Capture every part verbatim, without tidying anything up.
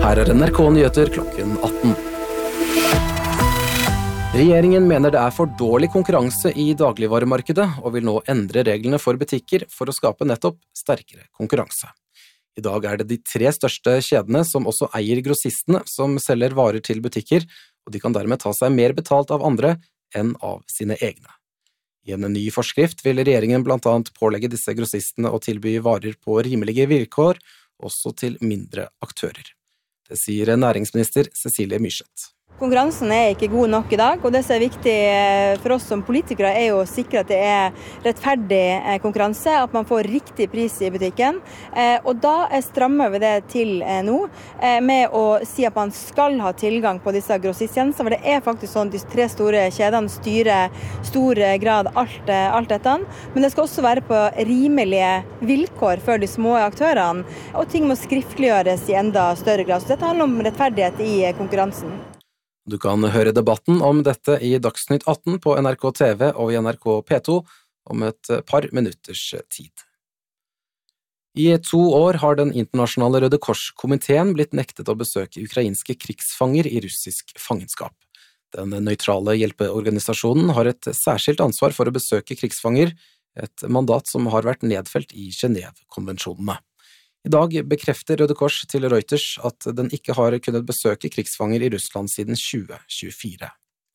Her er N R K-nyheter klokken atten. Regjeringen mener det er for dårlig konkurranse i dagligvaremarkedet, og vil nå endre reglene for butikker for å skape nettopp sterkere konkurranse. I dag er det de tre største kjedene som også eier grossistene som selger varer til butikker, og de kan dermed ta seg mer betalt av andre enn av sine egne. I en ny forskrift vil regjeringen blant annet pålegge disse grossistene å tilby varer på rimelige vilkår, også til mindre aktører. Det sier næringsminister Cecilie Myrseth. Konkurransen er ikke god nok i dag, og det som er viktig for oss som politikere er jo å sikre at det er rettferdig konkurranse, at man får riktig pris i butikken. Og da strammer vi det til nå med å si at man skal ha tilgang på disse grossisttjenestene, for det er faktisk sånn at de tre store kjedene styrer stor grad alt, alt dette, men det skal også være på rimelige vilkår for de små aktørene, og ting må skriftliggjøres i enda større grad. Så dette handler om rettferdighet i konkurransen. Du kan høre debatten om dette i Dagsnytt atten på N R K T V og i N R K P to om et par minutters tid. I to år har den internasjonale Røde Kors-komiteen blitt nektet å besøke ukrainske krigsfanger i russisk fangenskap. Den nøytrale hjelpeorganisasjonen har et særskilt ansvar for å besøke krigsfanger, et mandat som har vært nedfelt i Genève-konvensjonene. I dag bekrefter Røde Kors til Reuters at den ikke har kunnet besøke krigsfanger i Russland siden tjue tjuefire.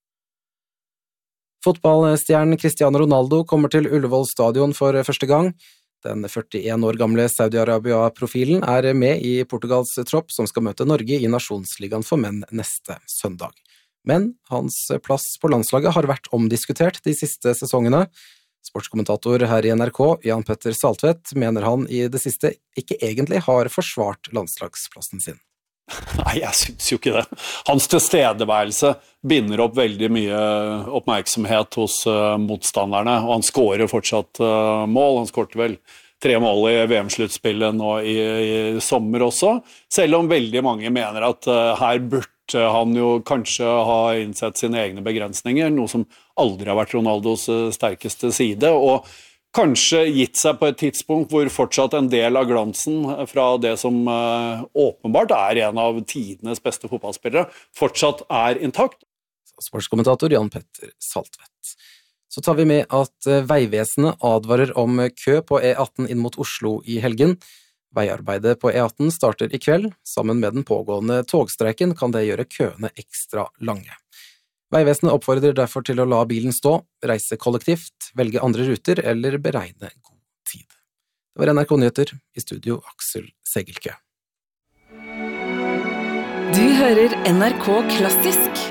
Fotballstjernen Cristiano Ronaldo kommer til Ullevål stadion for første gang. Den førtien år gamle Saudi-Arabia-profilen er med i Portugals tropp som skal møte Norge i Nasjonsligaen for menn neste søndag. Men hans plass på landslaget har vært omdiskutert de siste sesongene. Sportskommentator her i N R K, Jan Petter Saltvedt, mener han i det siste ikke egentlig har forsvart landslagsplassen sin. Nei, jeg synes jo ikke det. Hans tilstedeværelse binder opp veldig mye oppmerksomhet hos uh, motstanderne, og han skårer fortsatt uh, mål. Han skårte vel tre mål i V M-sluttspillet nå i, i sommer også, selv om veldig mange mener at uh, her burde han jo kanskje ha innsett sine egne begrensninger, noe som aldri har vært Ronaldos sterkeste side, og kanskje gitt seg på et tidspunkt hvor fortsatt en del av glansen fra det som uh, åpenbart er en av tidenes beste fotballspillere, fortsatt er intakt. Sportskommentator Jan Petter Saltvedt. Så tar vi med at Veivesenet advarer om kø på E atten inn mot Oslo i helgen. Veiarbeidet på E atten starter i kveld. Sammen med den pågående togstreiken kan det gjøre køene ekstra lange. Veivesenet oppfordrer derfor til å la bilen stå, reise kollektivt, velge andre ruter eller beregne god tid. Det var N R K-nyheter, i studio Aksel Segelkø. Du hører N R K Klassisk.